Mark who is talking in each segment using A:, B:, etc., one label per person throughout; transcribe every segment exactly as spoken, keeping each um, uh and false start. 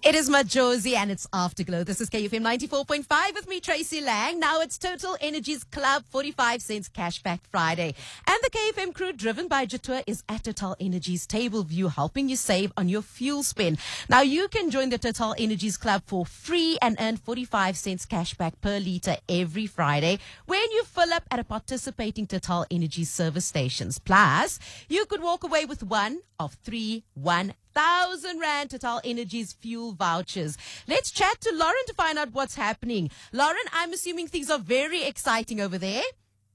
A: It is Majosi and it's Afterglow. This is K F M ninety-four point five with me, Tracy Lang. Now it's Total Energies Club forty-five cents Cashback Friday. And the K F M crew driven by Jetour is at Total Energies Table View, helping you save on your fuel spend. Now you can join the Total Energies Club for free and earn forty-five cents cashback per litre every Friday when you fill up at a participating Total Energies service stations. Plus, you could walk away with one of three one thousand Rand Total Energies fuel vouchers. Let's chat to Lauren to find out what's happening. Lauren, I'm assuming things are very exciting over there.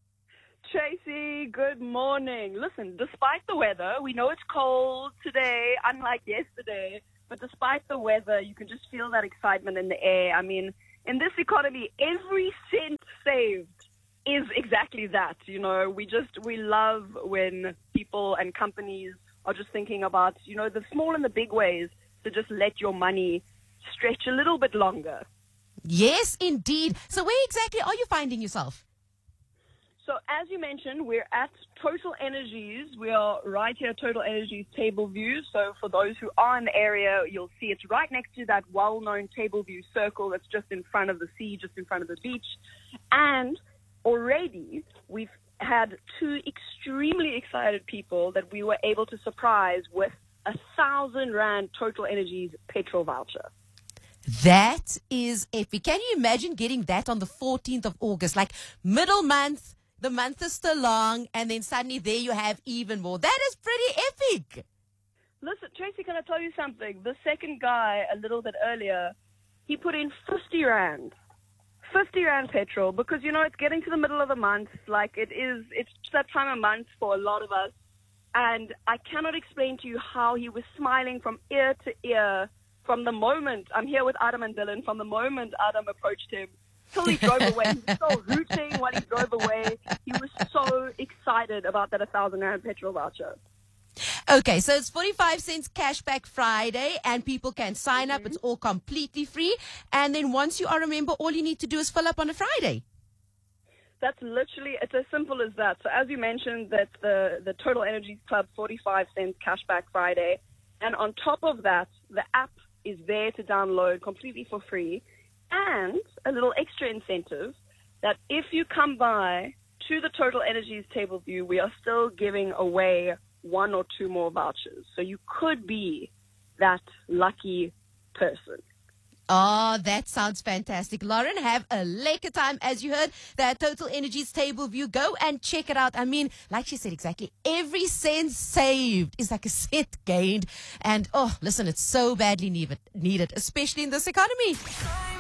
B: Tracy, good morning. Listen, despite the weather, we know it's cold today, unlike yesterday, but despite the weather, you can just feel that excitement in the air. I mean, in this economy, every cent saved is exactly that. You know, we just, we love when people and companies are just thinking about, you know, the small and the big ways to just let your money stretch a little bit longer.
A: Yes, indeed. So where exactly are you finding yourself?
B: So as you mentioned, we're at Total Energies. We are right here at Total Energies Table View. So for those who are in the area, you'll see it's right next to that well-known Table View circle that's just in front of the sea, just in front of the beach. And already we've had two extremely excited people that we were able to surprise with a thousand Rand Total Energies petrol voucher.
A: That is epic. Can you imagine getting that on the fourteenth of August? Like middle month, the month is still long, and then suddenly there you have even more. That is pretty epic.
B: Listen, Tracy, can I tell you something? The second guy, a little bit earlier, he put in fifty Rand. fifty Rand petrol, because, you know, it's getting to the middle of the month. Like, it is, it's that time of month for a lot of us. And I cannot explain to you how he was smiling from ear to ear from the moment, I'm here with Adam and Dylan, from the moment Adam approached him till he drove away. He was still hooting while he drove away. He was so excited about that one thousand Rand petrol voucher.
A: Okay, so it's forty-five cents Cashback Friday, and people can sign up. Mm-hmm. It's all completely free. And then once you are a member, all you need to do is fill up on a Friday.
B: That's literally, it's as simple as that. So as you mentioned, that's the, the Total Energies Club forty-five cents Cashback Friday. And on top of that, the app is there to download completely for free. And a little extra incentive that if you come by to the Total Energies Table View, we are still giving away one or two more vouchers. So you could be that lucky person.
A: Oh, that sounds fantastic. Lauren, have a lekker time. As you heard, that Total Energies Table View, go and check it out. I mean, like she said, exactly, every cent saved is like a cent gained. And, oh, listen, it's so badly needed, needed, especially in this economy.